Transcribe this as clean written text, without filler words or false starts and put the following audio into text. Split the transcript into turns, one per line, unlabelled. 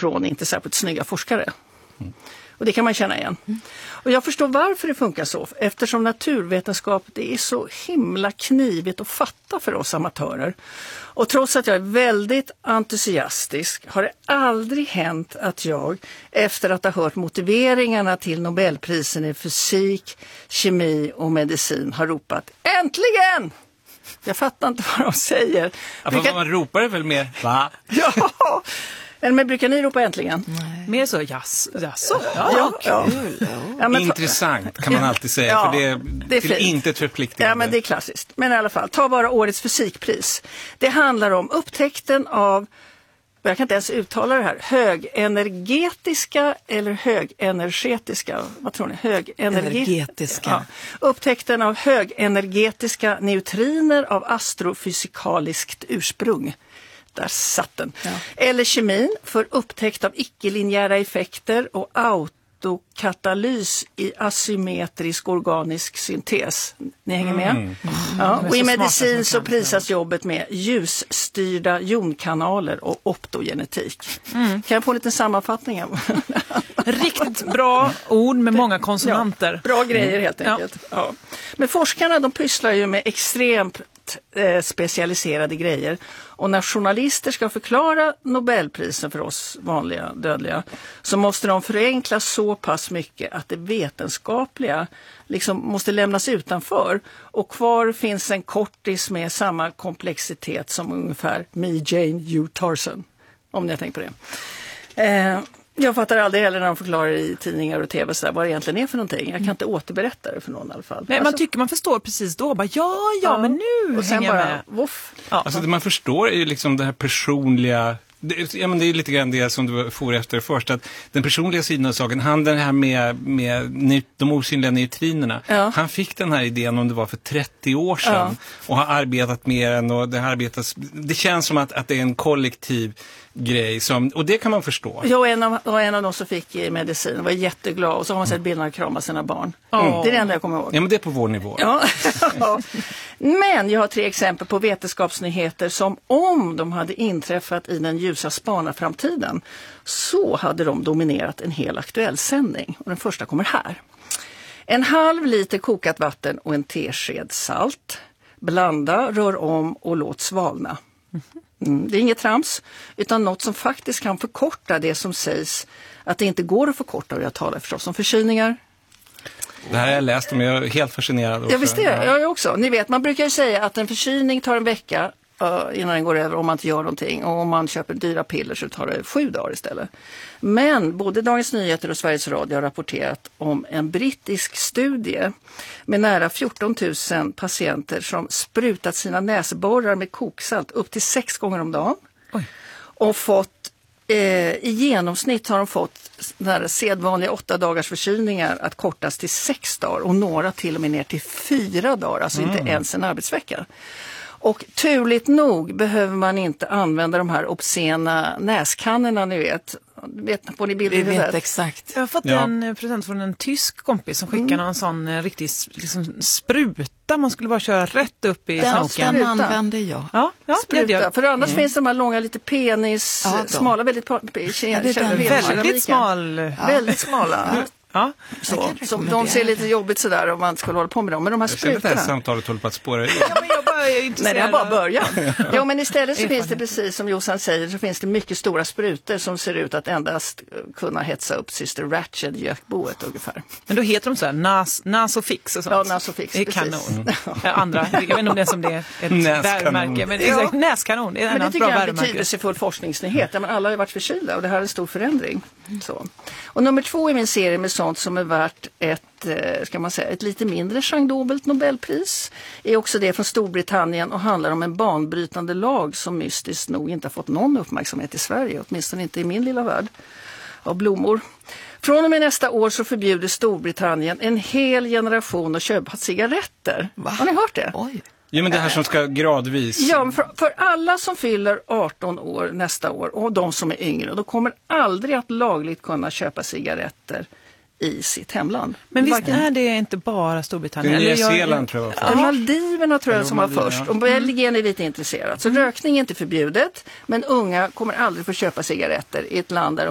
från inte särskilt snygga forskare. Och det kan man känna igen. Och jag förstår varför det funkar så. Eftersom naturvetenskap, det är så himla knivigt att fatta för oss amatörer. Och trots att jag är väldigt entusiastisk har det aldrig hänt att jag, efter att ha hört motiveringarna till Nobelprisen i fysik, kemi och medicin, har ropat äntligen! Jag fattar inte vad de säger.
Ja, man ropar väl mer? Va?
Ja! Men brukar ni ropa äntligen?
Nej. Mer så, jaså.
Ja.
Intressant kan man alltid säga, för det är till intet förpliktigande.
Ja, men det är klassiskt. Men i alla fall, ta bara årets fysikpris. Det handlar om upptäckten av, jag kan inte ens uttala det här, högenergetiska eller högenergetiska, vad tror ni?
Högenergetiska.
Ja. Upptäckten av högenergetiska neutriner av astrofysikaliskt ursprung. Där satt den. Ja. Eller kemin för upptäckt av icke-linjära effekter och autokatalys i asymmetrisk organisk syntes. Ni hänger med? Ja. Och i medicin så prisas jobbet med ljusstyrda jonkanaler och optogenetik. Kan jag få en liten sammanfattning?
Riktigt bra ord med många konsonanter.
Ja, bra grejer helt enkelt. Ja. Men forskarna, de pysslar ju med extremt specialiserade grejer, och när journalister ska förklara Nobelprisen för oss vanliga dödliga så måste de förenkla så pass mycket att det vetenskapliga liksom måste lämnas utanför, och kvar finns en kortis med samma komplexitet som ungefär Me, Jane, You, Tarzan, om ni har tänkt på det. Jag fattar aldrig heller när de förklarar i tidningar och tv så där, vad det egentligen är för någonting. Jag kan inte återberätta det för någon i alla fall.
Nej, man tycker man förstår precis då. Bara, ja, men nu
och sen
hänger jag
bara,
med.
Voff.
Ja. Alltså det man förstår är ju liksom det här personliga... Det är lite grann det som du får efter först, att den personliga sidan av saken, han den här med de osynliga neutrinerna, han fick den här idén om det var för 30 år sedan och har arbetat med den, och det känns som att det är en kollektiv grej och det kan man förstå.
Jag var en av de som fick i medicin, var jätteglad, och så har man sett bilderna krama sina barn. Det är det enda jag kommer ihåg.
Ja, men det är på vår nivå.
Ja. Men jag har 3 exempel på vetenskapsnyheter som, om de hade inträffat i den ljusa spanarframtiden, så hade de dominerat en hel aktuell sändning. Och den första kommer här. 1/2 liter kokat vatten och en tesked salt. Blanda, rör om och låt svalna. Det är inget trams, utan något som faktiskt kan förkorta det som sägs att det inte går att förkorta, och jag talar förstås om förkylningar.
Det här har jag läst om, jag är helt fascinerad.
Ja, visst är jag också. Ni vet, man brukar ju säga att en förkylning tar en vecka innan den går över om man inte gör någonting. Och om man köper dyra piller så tar det 7 dagar istället. Men både Dagens Nyheter och Sveriges Radio har rapporterat om en brittisk studie med nära 14 000 patienter som sprutat sina näsborrar med koksalt upp till 6 gånger om dagen. Oj. Och fått i genomsnitt har de fått där sedvanliga 8 dagars förkylningar att kortas till 6 dagar, och några till och med ner till 4 dagar, alltså inte ens en arbetsvecka. Och turligt nog behöver man inte använda de här obscena näskannorna, ni vet. Får ni bilder?
Vi vet exakt. Jag har fått en present från en tysk kompis som skickade en sån riktig liksom, spruta. Man skulle bara köra rätt upp i snoken.
Den använder jag.
Ja,
spruta. För annars finns de här långa, lite penis, smala, väldigt
väldigt smal.
Väldigt smala.
Ja,
så de ser lite jobbigt sådär om man skulle hålla på med dem. Men de här sprutorna...
Jag känner att det här samtalet håller på att spåra ut.
Nej, det har bara börjat. Ja, men istället så finns det, precis som Jossan säger, så finns det mycket stora sprutor som ser ut att endast kunna hetsa upp Syster Ratched i gökboet ungefär.
Men då heter de så här Nasofix och sånt.
Ja, Nasofix,
det är kanon. Andra, jag vet inte om det är som det är ett värmärke, men exakt, näskanon. Det är
men det tycker jag är en betydelsefull forskningsnyhet. Men alla har ju varit förkylda, och det här är en stor förändring. Så. Och nummer 2 i min serie med sånt som är värt ett lite mindre genredobelt Nobelpris är också det från Storbritannien, och handlar om en banbrytande lag som mystiskt nog inte har fått någon uppmärksamhet i Sverige, åtminstone inte i min lilla värld av blommor. Från och med nästa år så förbjuder Storbritannien en hel generation att köpa cigaretter. Va? Har ni hört det?
Oj.
Jo, men det här som ska gradvis...
Ja, för alla som fyller 18 år nästa år, och de som är yngre, då kommer aldrig att lagligt kunna köpa cigaretter i sitt hemland.
Men visst är det inte bara Storbritannien?
Nya Zeeland tror jag.
Maldiverna tror jag som var först. Och Belgien är lite intresserat. Så rökning är inte förbjudet, men unga kommer aldrig få köpa cigaretter i ett land där